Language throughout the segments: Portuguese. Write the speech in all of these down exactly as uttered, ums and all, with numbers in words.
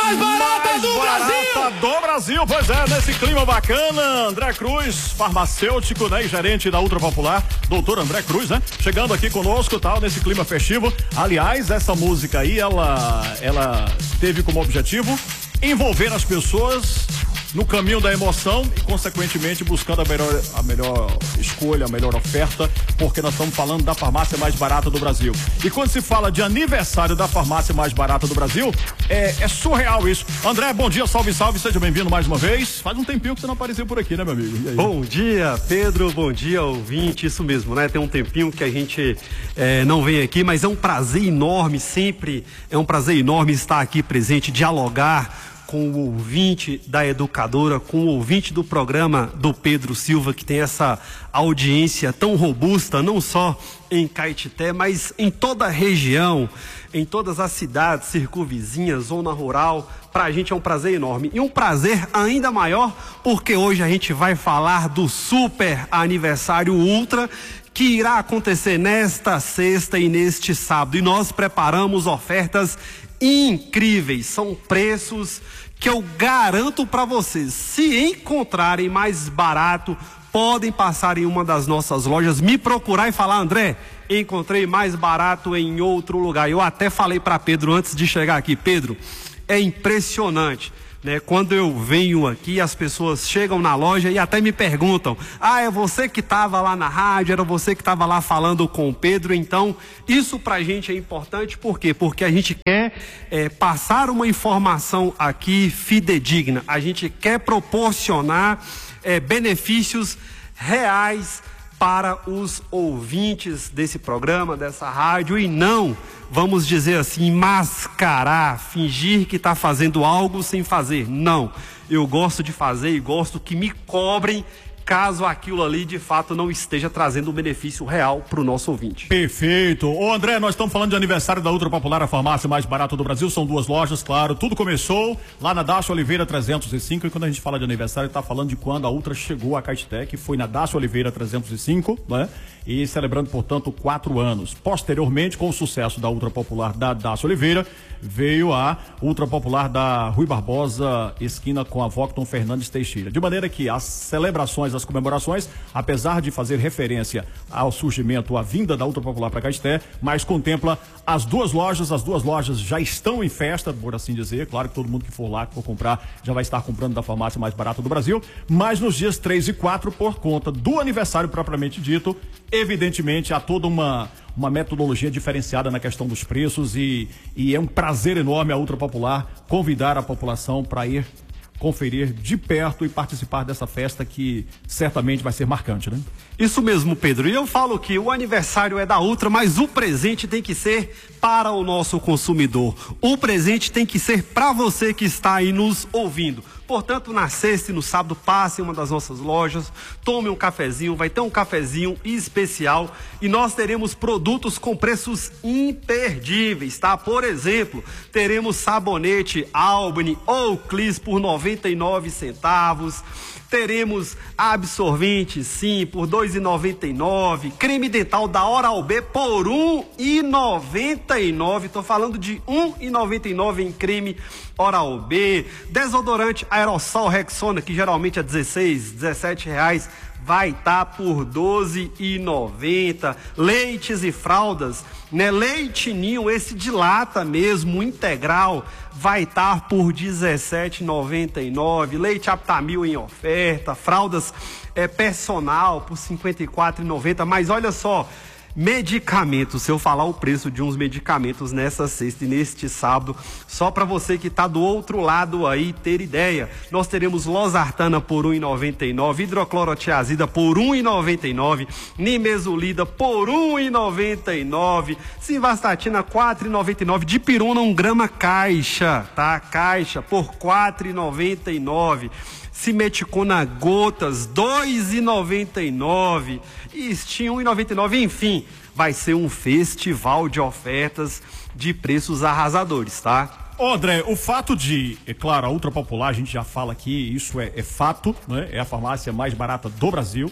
mais barata mais do barata Brasil! do Brasil, pois é, nesse clima bacana, André Cruz, farmacêutico, né, e gerente da Ultra Popular, doutor André Cruz, né, chegando aqui conosco, tal, nesse clima festivo. Aliás, essa música aí, ela, ela teve como objetivo envolver as pessoas no caminho da emoção e, consequentemente, buscando a melhor, a melhor escolha, a melhor oferta, porque nós estamos falando da farmácia mais barata do Brasil. E quando se fala de aniversário da farmácia mais barata do Brasil, é, é surreal isso. André, bom dia, salve, salve, seja bem-vindo mais uma vez. Faz um tempinho que você não apareceu por aqui, né, meu amigo? E aí? Bom dia, Pedro, bom dia, ouvinte, isso mesmo, né? Tem um tempinho que a gente é, não vem aqui, mas é um prazer enorme, sempre é um prazer enorme estar aqui presente, dialogar com o ouvinte da Educadora, com o ouvinte do programa do Pedro Silva, que tem essa audiência tão robusta, não só em Caetité, mas em toda a região, em todas as cidades circunvizinhas, zona rural. Para a gente é um prazer enorme. E um prazer ainda maior, porque hoje a gente vai falar do super aniversário Ultra, que irá acontecer nesta sexta e neste sábado. E nós preparamos ofertas incríveis, são preços que eu garanto para vocês, se encontrarem mais barato, podem passar em uma das nossas lojas, me procurar e falar: André, encontrei mais barato em outro lugar. Eu até falei para Pedro antes de chegar aqui: Pedro, é impressionante, né? Quando eu venho aqui, as pessoas chegam na loja e até me perguntam: ah, é você que estava lá na rádio, era você que estava lá falando com o Pedro? Então, isso pra gente é importante, por quê? Porque a gente quer é, passar uma informação aqui fidedigna, a gente quer proporcionar é, benefícios reais para os ouvintes desse programa, dessa rádio, e não, vamos dizer assim, mascarar, fingir que está fazendo algo sem fazer. Não, eu gosto de fazer e gosto que me cobrem caso aquilo ali de fato não esteja trazendo um benefício real para o nosso ouvinte. Perfeito. Ô André, nós estamos falando de aniversário da Ultra Popular, a farmácia mais barata do Brasil. São duas lojas, claro. Tudo começou lá na Dácio Oliveira trezentos e cinco. E quando a gente fala de aniversário, está falando de quando a Ultra chegou a Caetité, que foi na Dácio Oliveira trezentos e cinco, né? E celebrando, portanto, quatro anos. Posteriormente, com o sucesso da Ultra Popular da Dácio Oliveira, veio a Ultra Popular da Rui Barbosa, esquina com a Vocton Fernandes Teixeira. De maneira que as celebrações, as comemorações, apesar de fazer referência ao surgimento, à vinda da Ultra Popular para Caetité, mas contempla as duas lojas. As duas lojas já estão em festa, por assim dizer. Claro que todo mundo que for lá, que for comprar, já vai estar comprando da farmácia mais barata do Brasil. Mas nos dias três e quatro, por conta do aniversário propriamente dito, evidentemente há toda uma, uma metodologia diferenciada na questão dos preços e, e é um prazer enorme a Ultra Popular convidar a população para ir conferir de perto e participar dessa festa que certamente vai ser marcante, né? Isso mesmo, Pedro. E eu falo que o aniversário é da Ultra, mas o presente tem que ser para o nosso consumidor. O presente tem que ser para você que está aí nos ouvindo. Portanto, na sexta e no sábado, passe em uma das nossas lojas, tome um cafezinho, vai ter um cafezinho especial e nós teremos produtos com preços imperdíveis, tá? Por exemplo, teremos sabonete Albany ou Clis por noventa e nove centavos. Teremos absorvente, sim, por dois reais e noventa e nove centavos. Creme dental da Oral-B por um real e noventa e nove centavos. Estou falando de um real e noventa e nove centavos em creme Oral-B. Desodorante Aerosol Rexona, que geralmente é dezesseis, dezessete reais, vai estar tá por doze reais e noventa centavos. Leites e fraldas, né? Leite Ninho, esse de lata mesmo, integral, vai estar tá por dezessete reais e noventa e nove centavos. Leite Aptamil em oferta, fraldas é, personal por cinquenta e quatro reais e noventa centavos. Mas olha só, medicamentos, se eu falar o preço de uns medicamentos nessa sexta e neste sábado, só para você que está do outro lado aí ter ideia, nós teremos Losartana por um real e noventa e nove centavos, hidroclorotiazida por um real e noventa e nove centavos, nimesulida por um real e noventa e nove centavos, simvastatina quatro reais e noventa e nove centavos, dipirona um grama caixa, tá? Caixa por quatro reais e noventa e nove centavos. Simeticona gotas, dois reais e noventa e nove centavos, Estim um real e noventa e nove centavos, enfim, vai ser um festival de ofertas de preços arrasadores, tá? Ô André, o fato de, é claro, a Ultra Popular, a gente já fala aqui, isso é, é fato, né? É a farmácia mais barata do Brasil.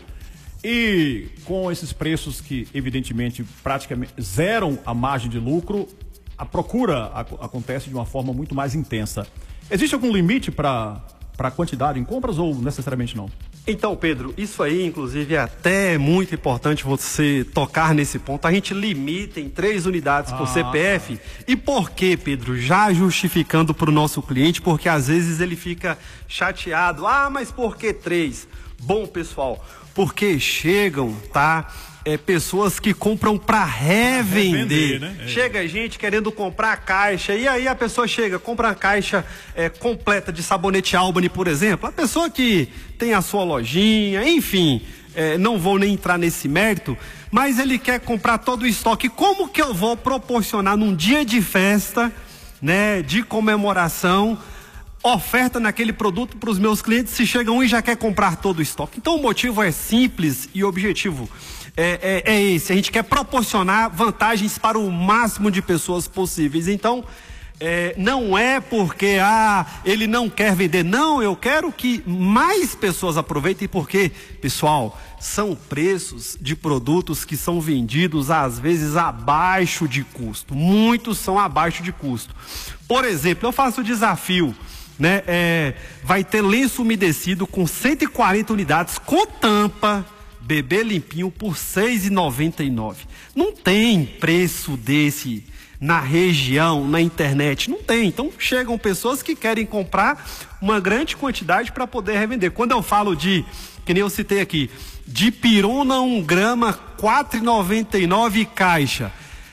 E com esses preços que, evidentemente, praticamente zeram a margem de lucro, a procura ac- acontece de uma forma muito mais intensa. Existe algum limite para para quantidade em compras ou necessariamente não? Então, Pedro, isso aí, inclusive, é até muito importante você tocar nesse ponto. A gente limita em três unidades por ah. C P F. E por quê, Pedro? Já justificando para o nosso cliente, porque às vezes ele fica chateado. Ah, mas por que três? Bom, pessoal, porque chegam, tá? É, pessoas que compram para revender. revender né? é. Chega gente querendo comprar a caixa, e aí a pessoa chega, compra a caixa é, completa de sabonete Albany, por exemplo. A pessoa que tem a sua lojinha, enfim, é, não vou nem entrar nesse mérito, mas ele quer comprar todo o estoque. Como que eu vou proporcionar num dia de festa, né, de comemoração, oferta naquele produto para os meus clientes se chega um e já quer comprar todo o estoque? Então o motivo é simples e objetivo. É, é, é esse, a gente quer proporcionar vantagens para o máximo de pessoas possíveis. Então, é, não é porque ah, ele não quer vender, não, eu quero que mais pessoas aproveitem, porque, pessoal, são preços de produtos que são vendidos às vezes abaixo de custo, muitos são abaixo de custo. Por exemplo, eu faço o desafio, né, é, vai ter lenço umedecido com cento e quarenta unidades com tampa, bebê limpinho por seis reais e noventa e nove centavos. Não tem preço desse na região, na internet, não tem. Então chegam pessoas que querem comprar uma grande quantidade para poder revender. Quando eu falo de, que nem eu citei aqui, de pirona um grama, quatro reais e noventa e nove centavos caixa,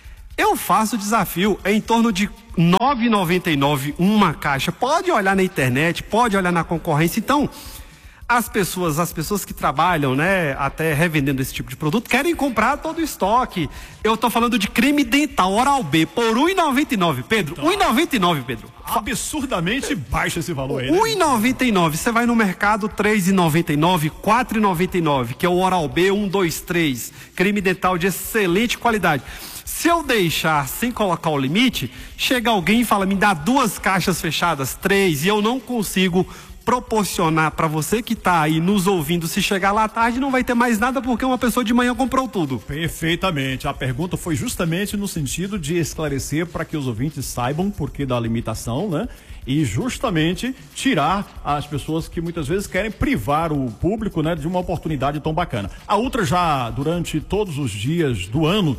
eu faço o desafio, é em torno de nove reais e noventa e nove centavos uma caixa. Pode olhar na internet, pode olhar na concorrência. Então, As pessoas, as pessoas que trabalham, né, até revendendo esse tipo de produto, querem comprar todo o estoque. Eu tô falando de creme dental Oral-B por um real e noventa e nove centavos, Pedro. Então, um real e noventa e nove centavos, Pedro. Absurdamente baixo esse valor aí, né? um real e noventa e nove centavos. Você vai no mercado, três reais e noventa e nove centavos, quatro reais e noventa e nove centavos, que é o Oral-B um, dois, três. Creme dental de excelente qualidade. Se eu deixar sem colocar o limite, chega alguém e fala, me dá duas caixas fechadas, três, e eu não consigo proporcionar para você que está aí nos ouvindo, se chegar lá à tarde não vai ter mais nada porque uma pessoa de manhã comprou tudo. Perfeitamente, a pergunta foi justamente no sentido de esclarecer para que os ouvintes saibam por que da limitação, né? E justamente tirar as pessoas que muitas vezes querem privar o público, né, de uma oportunidade tão bacana. A Ultra já, durante todos os dias do ano,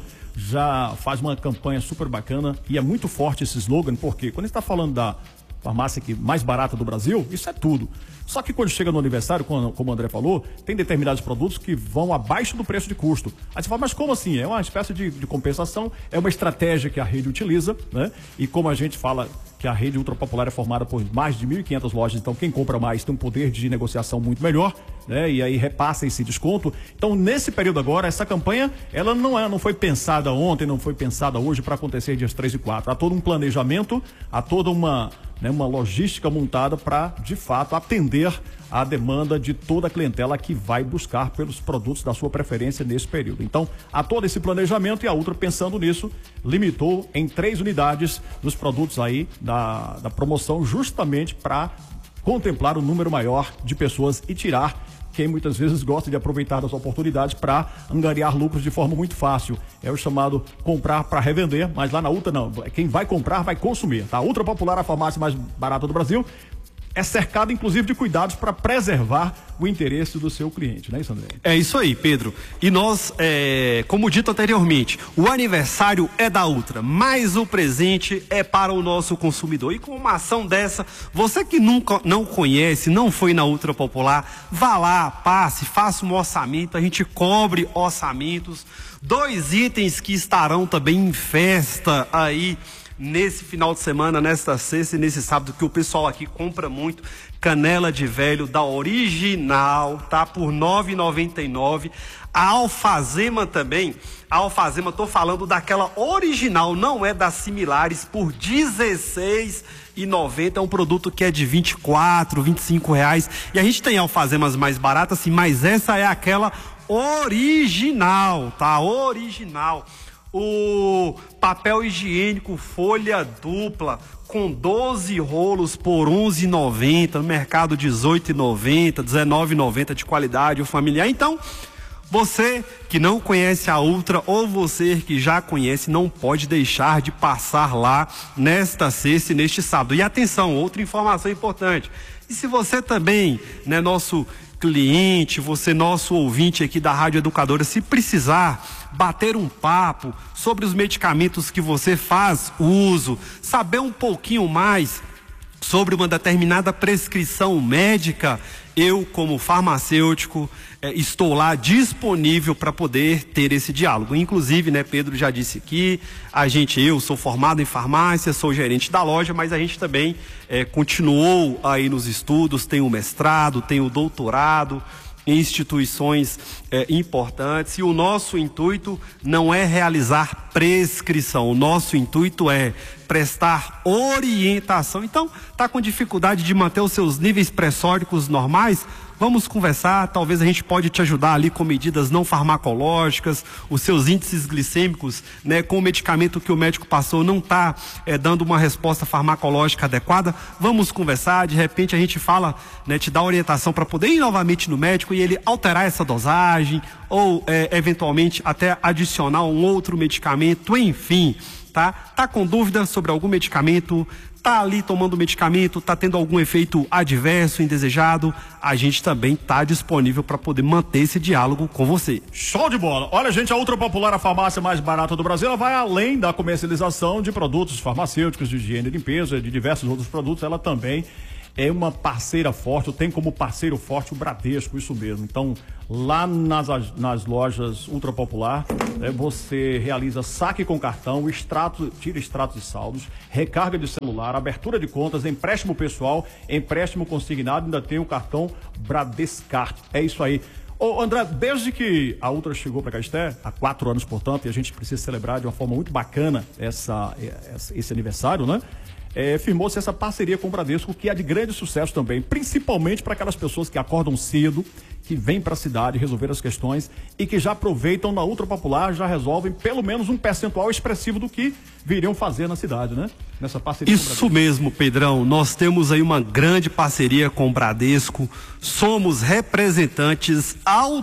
já faz uma campanha super bacana e é muito forte esse slogan, porque quando a gente está falando da farmácia que mais barata do Brasil, isso é tudo. Só que quando chega no aniversário, como, como o André falou, tem determinados produtos que vão abaixo do preço de custo. Aí você fala, mas como assim? É uma espécie de, de compensação, é uma estratégia que a rede utiliza, né? E como a gente fala que a rede ultrapopular é formada por mais de mil e quinhentas lojas, então quem compra mais tem um poder de negociação muito melhor, né? E aí repassa esse desconto. Então, nesse período agora, essa campanha, ela não, é, não foi pensada ontem, não foi pensada hoje para acontecer dias três e quatro. Há todo um planejamento, há toda uma, né, uma logística montada para, de fato, atender a demanda de toda a clientela que vai buscar pelos produtos da sua preferência nesse período. Então, há todo esse planejamento e a Ultra, pensando nisso, limitou em três unidades dos produtos aí da, da promoção, justamente para contemplar o número maior de pessoas e tirar quem muitas vezes gosta de aproveitar das oportunidades para angariar lucros de forma muito fácil. É o chamado comprar para revender, mas lá na Ultra não. Quem vai comprar vai consumir. Tá? A Ultra Popular, a farmácia mais barata do Brasil, é cercado, inclusive, de cuidados para preservar o interesse do seu cliente, não é isso, André? É isso aí, Pedro. E nós, é, como dito anteriormente, o aniversário é da Ultra, mas o presente é para o nosso consumidor. E com uma ação dessa, você que nunca não conhece, não foi na Ultra Popular, vá lá, passe, faça um orçamento, a gente cobre orçamentos. Dois itens que estarão também em festa aí nesse final de semana, nesta sexta e nesse sábado, que o pessoal aqui compra muito, canela de velho da Original, tá? Por nove reais e noventa e nove centavos. A alfazema também, a alfazema, tô falando daquela original, não é das similares, por dezesseis reais e noventa centavos. É um produto que é de vinte e quatro, vinte e cinco reais. E a gente tem alfazemas mais baratas, sim, mas essa é aquela original, tá? Original. O papel higiênico folha dupla com doze rolos por onze reais e noventa centavos, no mercado dezoito reais e noventa centavos, dezenove reais e noventa centavos de qualidade, o familiar. Então, Você que não conhece a Ultra ou você que já conhece, não pode deixar de passar lá nesta sexta e neste sábado. E atenção, outra informação importante. E se você também, né, nosso cliente, você nosso ouvinte aqui da Rádio Educadora, se precisar bater um papo sobre os medicamentos que você faz uso, saber um pouquinho mais sobre uma determinada prescrição médica, eu, como farmacêutico, eh, estou lá disponível para poder ter esse diálogo. Inclusive, né, Pedro já disse aqui, a gente, eu sou formado em farmácia, sou gerente da loja, mas a gente também eh, continuou aí nos estudos, tem o mestrado, tem o doutorado em instituições eh, importantes, e o nosso intuito não é realizar prescrição, o nosso intuito é prestar orientação. Então, está com dificuldade de manter os seus níveis pressóricos normais? Vamos conversar, talvez a gente pode te ajudar ali com medidas não farmacológicas, os seus índices glicêmicos, né, com o medicamento que o médico passou não está é, dando uma resposta farmacológica adequada. Vamos conversar, de repente a gente fala, né, te dá orientação para poder ir novamente no médico e ele alterar essa dosagem ou é, eventualmente até adicionar um outro medicamento, enfim, tá? Tá com dúvida sobre algum medicamento? Tá ali tomando medicamento, tá tendo algum efeito adverso, indesejado, a gente também tá disponível para poder manter esse diálogo com você. Show de bola. Olha, gente, a Ultra Popular, a farmácia mais barata do Brasil, ela vai além da comercialização de produtos farmacêuticos, de higiene e limpeza, de diversos outros produtos, ela também é uma parceira forte, tem como parceiro forte o Bradesco, isso mesmo. Então, lá nas, nas lojas Ultra Popular, é, você realiza saque com cartão, extrato, tira extratos de saldos, recarga de celular, abertura de contas, empréstimo pessoal, empréstimo consignado, ainda tem o cartão Bradescard. É isso aí. Ô, André, desde que a Ultra chegou para Caeté, há quatro anos, portanto, e a gente precisa celebrar de uma forma muito bacana essa, essa, esse aniversário, né? É, firmou-se essa parceria com o Bradesco, que é de grande sucesso também, principalmente para aquelas pessoas que acordam cedo, que vêm para a cidade resolver as questões e que já aproveitam na Ultra Popular, já resolvem pelo menos um percentual expressivo do que viriam fazer na cidade, né? Nessa parceria. Isso mesmo, Pedrão. Nós temos aí uma grande parceria com o Bradesco, somos representantes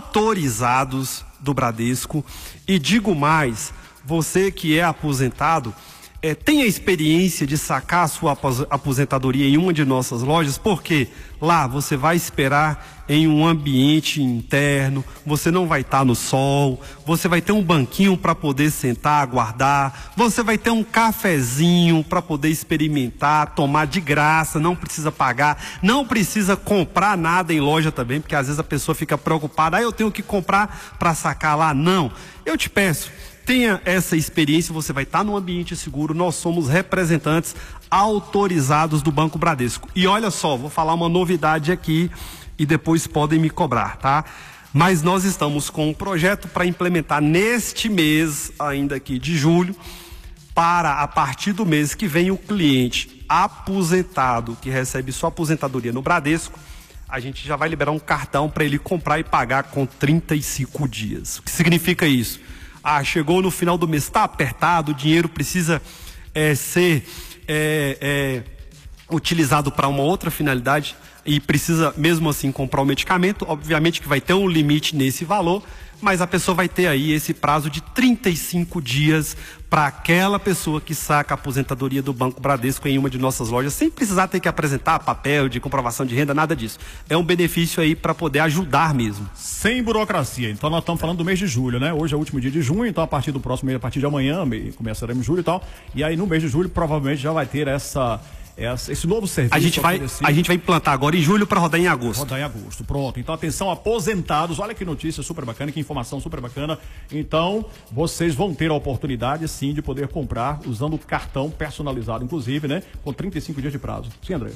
autorizados do Bradesco e digo mais, você que é aposentado, É, tem a experiência de sacar a sua aposentadoria em uma de nossas lojas, porque lá você vai esperar em um ambiente interno, você não vai estar no sol, você vai ter um banquinho para poder sentar, aguardar, você vai ter um cafezinho para poder experimentar, tomar de graça, não precisa pagar, não precisa comprar nada em loja também, porque às vezes a pessoa fica preocupada, ah, eu tenho que comprar para sacar lá. Não, eu te peço, tenha essa experiência, você vai estar num ambiente seguro, nós somos representantes autorizados do Banco Bradesco. E olha só, vou falar uma novidade aqui e depois podem me cobrar, tá? Mas nós estamos com um projeto para implementar neste mês, ainda aqui de julho, para a partir do mês que vem o cliente aposentado que recebe sua aposentadoria no Bradesco, a gente já vai liberar um cartão para ele comprar e pagar com trinta e cinco dias. O que significa isso? Ah, chegou no final do mês, está apertado, o dinheiro precisa é, ser é, é, utilizado para uma outra finalidade e precisa mesmo assim comprar o medicamento, obviamente que vai ter um limite nesse valor, mas a pessoa vai ter aí esse prazo de trinta e cinco dias para aquela pessoa que saca a aposentadoria do Banco Bradesco em uma de nossas lojas, sem precisar ter que apresentar papel de comprovação de renda, nada disso. É um benefício aí para poder ajudar mesmo. Sem burocracia. Então nós estamos falando do mês de julho, né? Hoje é o último dia de junho, então a partir do próximo mês, a partir de amanhã, começaremos julho e tal. E aí no mês de julho provavelmente já vai ter essa... esse novo serviço. A gente vai, a gente vai implantar agora em julho para rodar em agosto. Rodar em agosto, pronto. Então atenção, aposentados, olha que notícia super bacana, que informação super bacana. Então vocês vão ter a oportunidade sim de poder comprar usando o cartão personalizado, inclusive, né? Com trinta e cinco dias de prazo. Sim, André?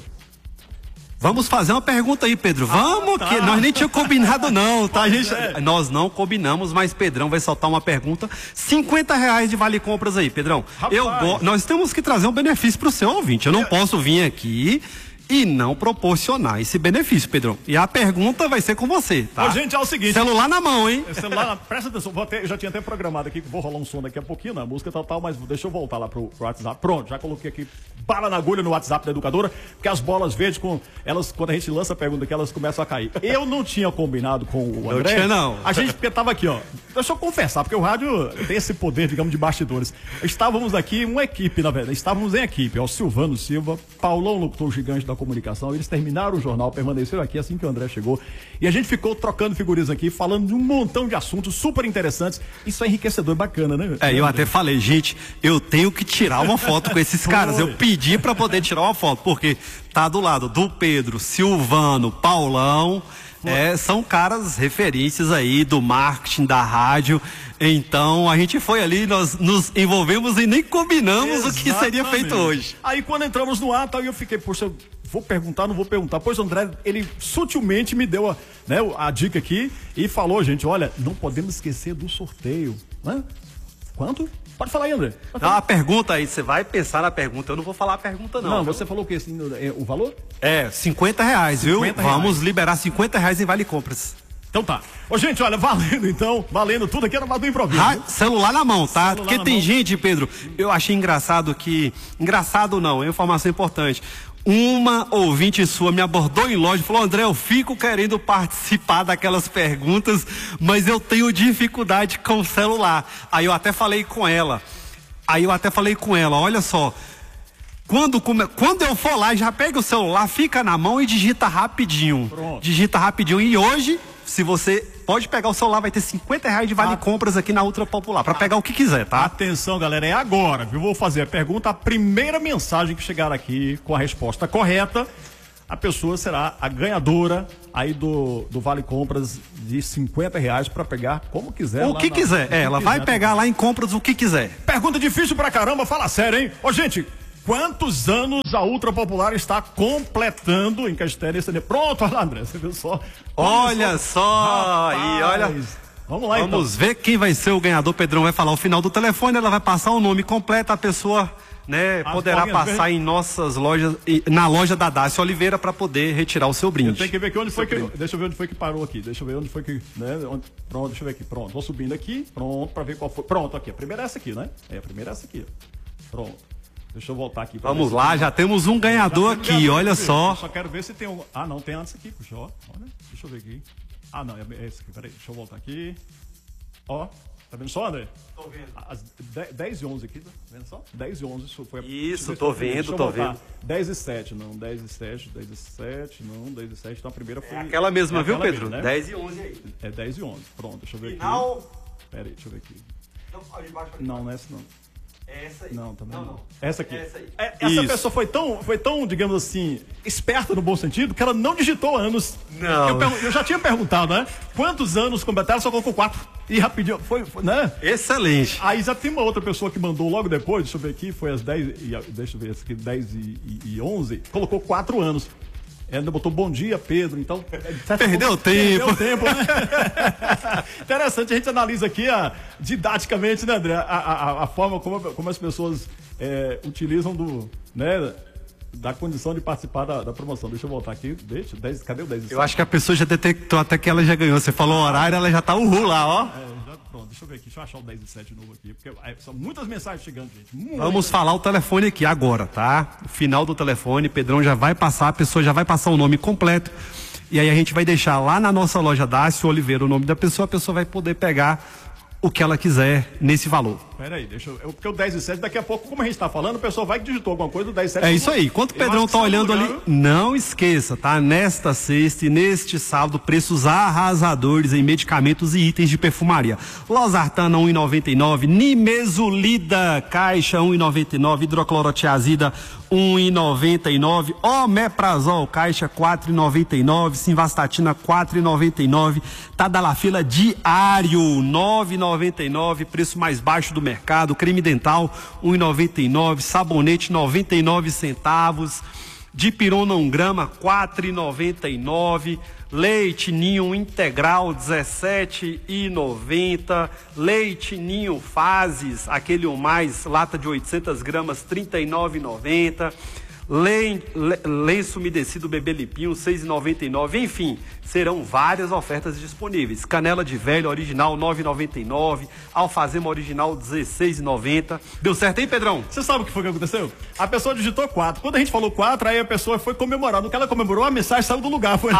Vamos fazer uma pergunta aí, Pedro. Vamos, ah, tá. Que nós nem tínhamos combinado não, tá? A gente, é. Nós não combinamos, mas Pedrão vai soltar uma pergunta. cinquenta reais de vale compras aí, Pedrão. Eu, nós temos que trazer um benefício para o seu ouvinte. Eu não eu... posso vir aqui e não proporcionar esse benefício, Pedrão. E a pergunta vai ser com você, tá? Ô, gente, é o seguinte... Celular na mão, hein? Celular, presta atenção, vou até, eu já tinha até programado aqui, vou rolar um som daqui a pouquinho na música tal, tal, mas deixa eu voltar lá pro, pro WhatsApp. Pronto, já coloquei aqui bala na agulha no WhatsApp da educadora, porque as bolas verdes, com elas, quando a gente lança a pergunta aqui, elas começam a cair. Eu não tinha combinado com o André. Não tinha, não. A gente, porque tava aqui, ó, deixa eu confessar, porque o rádio tem esse poder, digamos, de bastidores. Estávamos aqui, uma equipe, na verdade, estávamos em equipe, ó, o Silvano Silva, Paulão, locutor gigante da comunicação, eles terminaram o jornal, permaneceram aqui assim que o André chegou, e a gente ficou trocando figurinhas aqui, falando de um montão de assuntos super interessantes. Isso é enriquecedor, bacana, né? É, eu até falei, gente, eu tenho que tirar uma foto com esses caras. Eu pedi pra poder tirar uma foto, porque tá do lado do Pedro, Silvano, Paulão, é, são caras referências aí do marketing da rádio. Então a gente foi ali, nós nos envolvemos e nem combinamos Exatamente. O que seria feito hoje. Aí quando entramos no ar, eu fiquei, poxa, vou perguntar, não vou perguntar. Pois o André, ele sutilmente me deu a, né, a dica aqui e falou, gente, olha, não podemos esquecer do sorteio, né? Quanto? Pode falar aí, André. Não, a pergunta aí, você vai pensar na pergunta, eu não vou falar a pergunta não. Não, viu? Você falou o que, assim, o valor? É, cinquenta reais, viu? cinquenta reais. Vamos liberar cinquenta reais em Vale Compras. Então tá. Ô, gente, olha, valendo então, valendo tudo aqui no do improviso. Ra celular na mão, tá? Celular Porque na tem mão. gente, Pedro, eu achei engraçado que... Engraçado não, é informação importante. Uma ouvinte sua me abordou em loja e falou, André, eu fico querendo participar daquelas perguntas, mas eu tenho dificuldade com o celular. Aí eu até falei com ela, aí eu até falei com ela, olha só, quando, quando eu for lá, já pega o celular, fica na mão e digita rapidinho. Pronto. Digita rapidinho. E hoje, se você pode pegar o celular, vai ter cinquenta reais de vale ah. compras aqui na Ultra Popular, para pegar o que quiser, tá? Atenção, galera, é agora, viu? Vou fazer a pergunta, a primeira mensagem que chegar aqui com a resposta correta, a pessoa será a ganhadora aí do, do Vale Compras de cinquenta reais para pegar como quiser. O que na, quiser, é, ela quiser, vai pegar lá em compras o que quiser. Pergunta difícil pra caramba, fala sério, hein? Ô, gente, quantos anos a Ultra Popular está completando em Castéria? Pronto, olha lá, André, você viu só? Olha só, e olha... Vamos lá, Vamos então. ver quem vai ser o ganhador. Pedrão vai falar o final do telefone, ela vai passar o nome completo, a pessoa, né, As poderá passar ver. em nossas lojas, na loja da Dácia Oliveira para poder retirar o seu brinde. Eu tenho que ver aqui onde foi que, deixa eu ver onde foi que parou aqui, deixa eu ver onde foi que, né, onde, pronto, deixa eu ver aqui, pronto, vou subindo aqui, pronto, para ver qual foi, pronto, aqui, a primeira é essa aqui, né, é, a primeira é essa aqui, pronto, deixa eu voltar aqui. Vamos lá, já temos um ganhador aqui, um ganhador, olha só. Eu só quero ver se tem um, ah não, tem antes aqui, puxa, ó, olha, deixa eu ver aqui, ah não, é esse aqui, peraí, deixa eu voltar aqui. Ó, tá vendo só, André? Tô vendo. As dez e onze aqui, tá vendo só? dez e onze foi a... Isso, tô vendo, tô vendo. dez e sete, não, dez e sete, dez e sete, não, dez e sete, então a primeira foi... É aquela mesma, é viu, aquela Pedro? Mesma, né? dez e onze aí. É dez e onze, pronto, deixa eu ver Final... aqui. Pera aí, deixa eu ver aqui. Não, ali embaixo, ali não, não é essa não. Essa aí. Não, também não. não. não. Essa aqui. Essa aí. É, essa Isso. pessoa foi tão, foi tão, digamos assim, esperta no bom sentido, que ela não digitou anos. Não. Eu, eu já tinha perguntado, né? Quantos anos completaram, só colocou quatro. E rapidinho, foi, foi, né? Excelente. Aí já tem uma outra pessoa que mandou logo depois, deixa eu ver aqui, foi às dez, e, deixa eu ver, aqui, dez e onze, colocou quatro anos. Ainda botou bom dia, Pedro, então... Perdeu o tempo. Perdeu tempo, né? Interessante, a gente analisa aqui a, didaticamente, né, André, a, a, a forma como, como as pessoas é, utilizam do, né, da condição de participar da, da promoção. Deixa eu voltar aqui, deixa, dez, cadê o dez? Eu acho que a pessoa já detectou até que ela já ganhou. Você falou o horário, ela já tá uhul lá, ó. É, já, pronto, deixa eu ver aqui, deixa eu achar o dez e sete de novo aqui, porque é, são muitas mensagens chegando, gente. Muitas. Vamos falar o telefone aqui agora, tá? O final do telefone, Pedrão já vai passar, a pessoa já vai passar o nome completo. E aí a gente vai deixar lá na nossa loja Dácio Oliveira o nome da pessoa, a pessoa vai poder pegar o que ela quiser nesse valor. Peraí, deixa eu. Porque o dez e sete, daqui a pouco, como a gente tá falando, o pessoal vai que digitou alguma coisa do dez e sete. É isso aí. Enquanto o Pedrão tá olhando ali, não esqueça, tá? Nesta sexta e neste sábado, preços arrasadores em medicamentos e itens de perfumaria. Losartana um real e noventa e nove centavos, Nimesulida caixa um real e noventa e nove centavos, hidroclorotiazida um real e noventa e nove centavos, Omeprazol caixa quatro reais e noventa e nove centavos, Simvastatina quatro reais e noventa e nove centavos, Tadalafila diário nove reais e noventa e nove centavos, preço mais baixo do mercado, creme dental um real e noventa e nove centavos, sabonete noventa e nove centavos, Dipirona um grama quatro reais e noventa e nove centavos, leite ninho integral dezessete reais e noventa centavos, leite ninho fases, aquele ou mais, lata de oitocentas gramas trinta e nove reais e noventa centavos, len, le, lenço umedecido Bebê Lipinho, seis reais e noventa e nove centavos. Enfim, serão várias ofertas disponíveis. Canela de velho original, nove reais e noventa e nove centavos. Alfazema original, dezesseis reais e noventa centavos. Deu certo, hein, Pedrão? Você sabe o que foi que aconteceu? A pessoa digitou quatro. Quando a gente falou quatro, aí a pessoa foi comemorar. No que ela comemorou, a mensagem saiu do lugar. Foi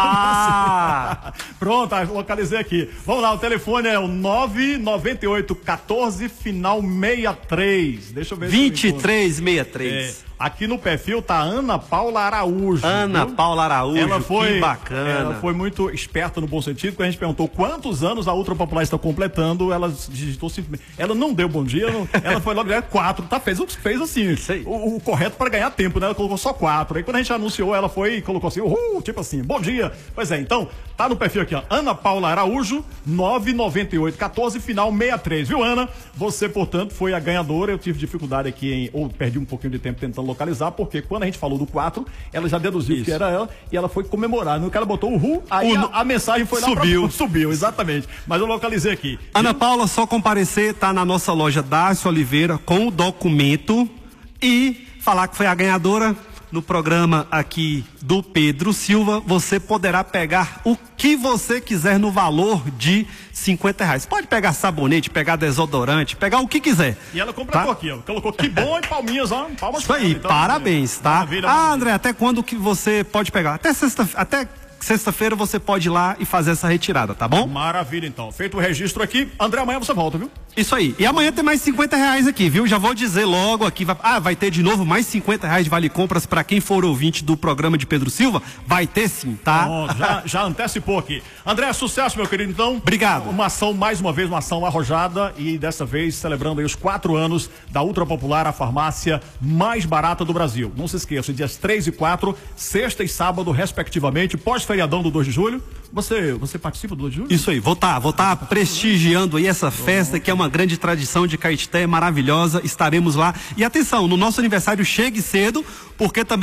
ah! Pronto, localizei aqui. Vamos lá, o telefone é o nove nove oito um quatro, final sessenta e três. Deixa eu ver. vinte e três sessenta e três. É, aqui no perfil tá Ana Paula Araújo. Ana viu? Paula Araújo, ela foi, que bacana. Ela foi muito esperta no bom sentido, quando a gente perguntou quantos anos a Ultra Popular está completando, ela digitou simplesmente. Ela não deu bom dia, não, ela foi logo, é quatro, tá, fez, fez assim, o, o correto para ganhar tempo, né? Ela colocou só quatro. Aí quando a gente anunciou, ela foi e colocou assim, uhul, tipo assim, bom dia. Pois é, então, tá no perfil aqui, ó, Ana Paula Araújo, nove nove oito um quatro, final sessenta e três, viu, Ana? Você, portanto, foi a ganhadora. Eu tive dificuldade aqui em, ou perdi um pouquinho de tempo tentando localizar, porque quando a gente falou do quatro, ela já deduziu Isso. que era ela, e ela foi comemorar. No que ela botou o ru, aí o, a, a mensagem foi lá subiu. Pra, subiu, exatamente. Mas eu localizei aqui. Ana Paula, só comparecer, tá na nossa loja Dácio Oliveira com o documento e falar que foi a ganhadora. No programa aqui do Pedro Silva, você poderá pegar o que você quiser no valor de cinquenta reais. Pode pegar sabonete, pegar desodorante, pegar o que quiser. E ela completou tá? aqui, ó. Colocou que bom e palminhas, ó. Palmas. Isso aí, então, parabéns, tá? Maravilha, ah, André, até quando que você pode pegar? Até sexta, até sexta-feira você pode ir lá e fazer essa retirada, tá bom? Maravilha, então. Feito o registro aqui, André, amanhã você volta, viu? Isso aí. E amanhã tem mais cinquenta reais aqui, viu? Já vou dizer logo aqui. Vai, ah, vai ter de novo mais cinquenta reais de vale compras para quem for ouvinte do programa de Pedro Silva? Vai ter sim, tá? Bom, já, já antecipou aqui. André, sucesso, meu querido, então. Obrigado. Uma ação, mais uma vez, uma ação arrojada e dessa vez celebrando aí os quatro anos da Ultra Popular, a farmácia mais barata do Brasil. Não se esqueça, dias três e quatro, sexta e sábado, respectivamente, pós-feriadão do dois de julho. Você, você participa do dois de julho? Isso aí, vou estar, vou estar prestigiando aí essa festa que é uma grande tradição de Caetité, maravilhosa. Estaremos lá. E atenção, no nosso aniversário chegue cedo, porque também